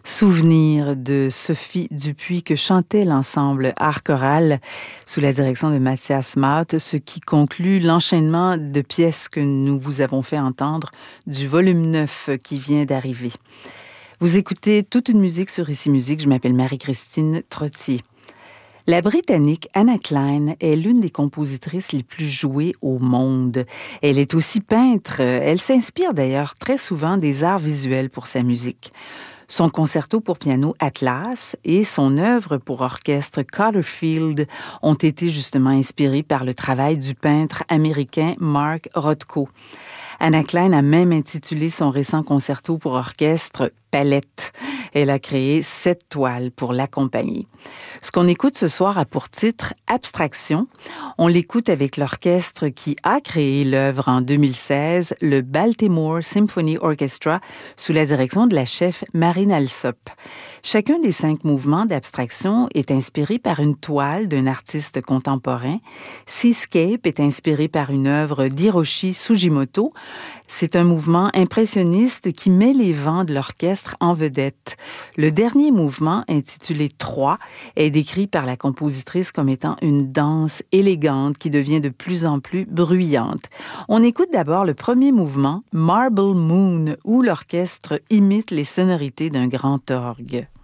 Souvenir de Sophie Dupuis que chantait l'ensemble Art choral sous la direction de Mathias Matt, ce qui conclut l'enchaînement de pièces que nous vous avons fait entendre du volume 9 qui vient d'arriver. Vous écoutez toute une musique sur Ici Musique, je m'appelle Marie-Christine Trottier. La Britannique Anna Clyne est l'une des compositrices les plus jouées au monde. Elle est aussi peintre. Elle s'inspire d'ailleurs très souvent des arts visuels pour sa musique. Son concerto pour piano Atlas et son œuvre pour orchestre Cotterfield ont été justement inspirés par le travail du peintre américain Mark Rothko. Anna Clyne a même intitulé son récent concerto pour orchestre Palette. Elle a créé 7 toiles pour l'accompagner. Ce qu'on écoute ce soir a pour titre Abstraction. On l'écoute avec l'orchestre qui a créé l'œuvre en 2016, le Baltimore Symphony Orchestra, sous la direction de la chef Marine Alsop. Chacun des 5 mouvements d'abstraction est inspiré par une toile d'un artiste contemporain. Seascape est inspiré par une œuvre d'Hiroshi Sugimoto. C'est un mouvement impressionniste qui met les vents de l'orchestre en vedette. Le dernier mouvement, intitulé 3, est décrit par la compositrice comme étant une danse élégante qui devient de plus en plus bruyante. On écoute d'abord le premier mouvement, Marble Moon, où l'orchestre imite les sonorités d'un grand orgue.